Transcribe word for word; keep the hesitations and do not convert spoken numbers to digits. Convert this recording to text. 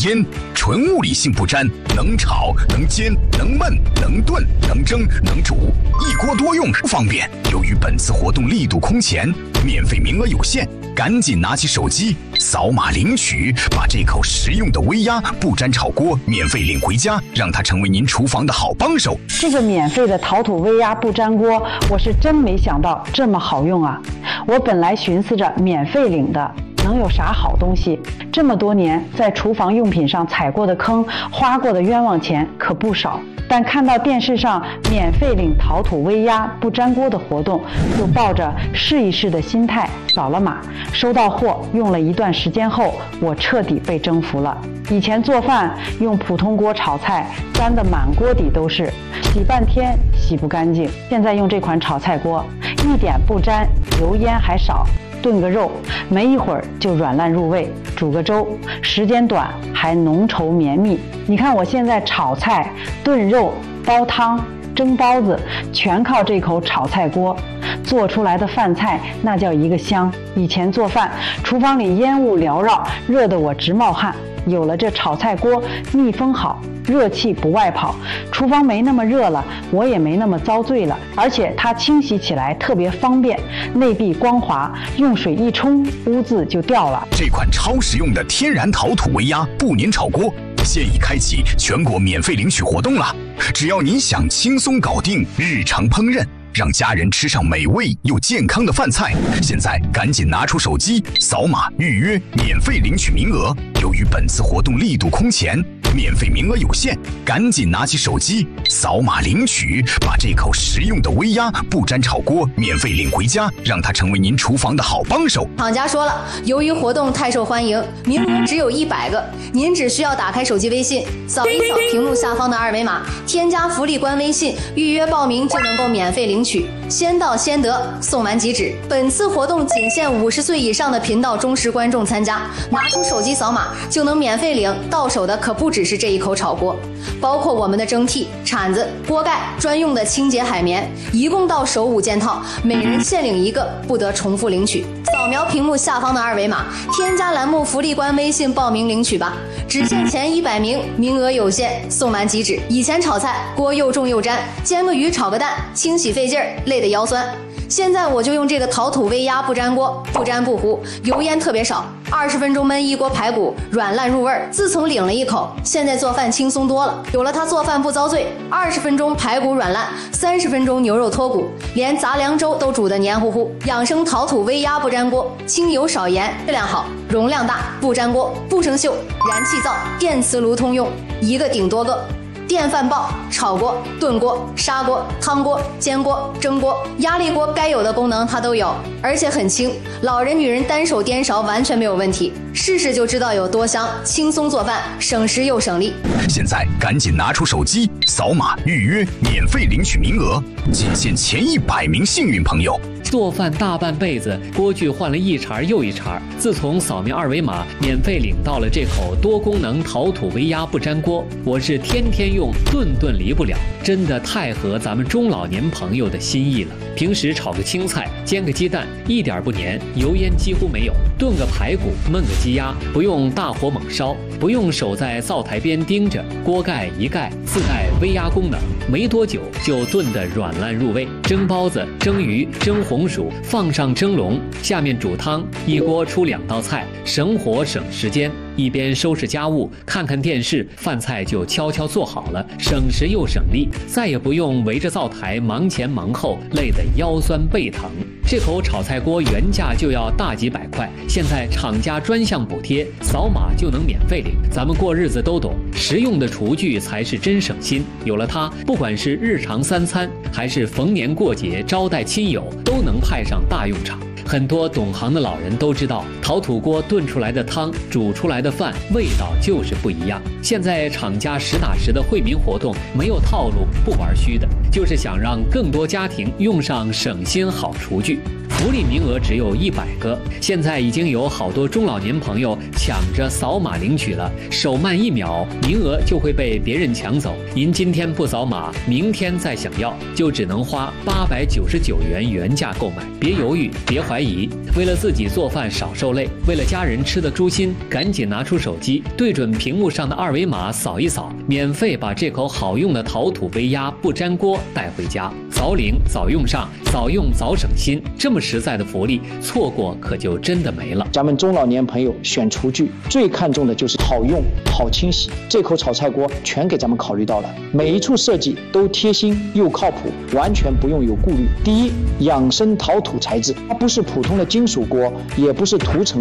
烟，纯物理性不沾，能炒能煎能焖能炖能蒸能煮，一锅多用方便。由于本次活动力度空前，免费名额有限，赶紧拿起手机扫码领取，把这口实用的微压不粘炒锅免费领回家，让它成为您厨房的好帮手。 这个免费的陶土微压不粘锅，我是真没想到这么好用啊！我本来寻思着免费领的能有啥好东西，这么多年在厨房用品上踩过的坑，花过的冤枉钱可不少。但看到电视上免费领陶土微压不粘锅的活动，就抱着试一试的心态扫了码。收到货用了一段时间后，我彻底被征服了。以前做饭用普通锅炒菜，粘得满锅底都是，洗半天洗不干净。现在用这款炒菜锅，一点不沾，油烟还少，炖个肉没一会儿就软烂入味，煮个粥时间短还浓稠绵密。你看我现在炒菜、炖肉、煲汤、蒸包子，全靠这口炒菜锅做出来的饭菜，那叫一个香。以前做饭厨房里烟雾缭绕，热得我直冒汗，有了这炒菜锅，密封好，热气不外跑，厨房没那么热了，我也没那么遭罪了。而且它清洗起来特别方便，内壁光滑，用水一冲污渍就掉了。 这款超实用的天然陶土微压不粘炒锅现已开启全国免费领取活动了。只要您想轻松搞定日常烹饪，让家人吃上美味又健康的饭菜，现在赶紧拿出手机扫码预约免费领取名额。由于本次活动力度空前，免费名额有限，赶紧拿起手机扫码领取，把这口实用的微压不粘炒锅免费领回家，让它成为您厨房的好帮手。 厂家说了，由于活动太受欢迎，名额只有一百个，您只需要打开手机微信，扫一扫屏幕下方的二维码，添加福利官微信，预约报名就能够免费领取，先到先得，送完即止。本次活动仅限五十岁以上的频道忠实观众参加，拿出手机扫码就能免费领，到手的可不止是这一口炒锅，包括我们的蒸屉、铲子、锅盖、专用的清洁海绵，一共到手五件套，每人限领一个，不得重复领取。扫描屏幕下方的二维码，添加栏目福利官微信报名领取吧，只限前一百名，名额有限，送完即止。以前炒菜锅又重又粘，煎个鱼炒个蛋清洗费劲儿，累得腰酸。现在我就用这个陶土微压不粘锅，不粘不糊，油烟特别少，二十分钟焖一锅排骨，软烂入味儿。自从领了一口，现在做饭轻松多了。有了它做饭不遭罪，二十分钟排骨软烂，三十分钟牛肉脱骨，连杂粮粥都煮得黏糊糊。养生陶土微压不粘锅，轻油少盐，质量好，容量大，不粘锅，不生锈，燃气灶、电磁炉通用，一个顶多个。电饭煲、炒锅、炖锅、砂锅、汤锅、煎锅、蒸锅、压力锅，该有的功能它都有，而且很轻，老人女人单手颠勺完全没有问题。试试就知道有多香，轻松做饭，省时又省力。 现在赶紧拿出手机扫码预约免费领取名额，仅限前一百名幸运朋友。 做饭大半辈子，锅具换了一茬又一茬，自从扫描二维码免费领到了这口多功能陶土微压不粘锅，我是天天用，顿顿离不了，真的太合咱们中老年朋友的心意了。平时炒个青菜、煎个鸡蛋，一点不粘，油烟几乎没有；炖个排骨、焖个鸡鸭，不用大火猛烧，不用守在灶台边盯着，锅盖一盖，自带微压功能，没多久就炖得软烂入味。蒸包子、蒸鱼、蒸红薯，放上蒸笼，下面煮汤，一锅出两道菜，省火省时间。一边收拾家务，看看电视，饭菜就悄悄做好了，省时又省力，再也不用围着灶台忙前忙后，累得腰酸背疼。这口炒菜锅原价就要大几百块，现在厂家专项补贴，扫码就能免费领。咱们过日子都懂，实用的厨具才是真省心。有了它，不管是日常三餐，还是逢年过节招待亲友，都能派上大用场。很多懂行的老人都知道，陶土锅炖出来的汤、煮出来的饭味道就是不一样。现在厂家实打实的惠民活动，没有套路，不玩虚的，就是想让更多家庭用上省心好厨具。福利名额只有一百个，现在已经有好多中老年朋友抢着扫码领取了，手慢一秒，名额就会被别人抢走。您今天不扫码，明天再想要，就只能花八百九十九元原价购买。别犹豫，别怀疑， 为了自己做饭少受累，为了家人吃得舒心，赶紧拿出手机，对准屏幕上的二维码扫一扫，免费把这口好用的陶土微压不粘锅带回家。早领早用上，早用早省心，这么实在的福利，错过可就真的没了。 咱们中老年朋友选厨具最看重的就是好用、好清洗，这口炒菜锅全给咱们考虑到了，每一处设计都贴心又靠谱，完全不用有顾虑。第一，养生陶土材质，它不是普通的金属锅，也不是涂层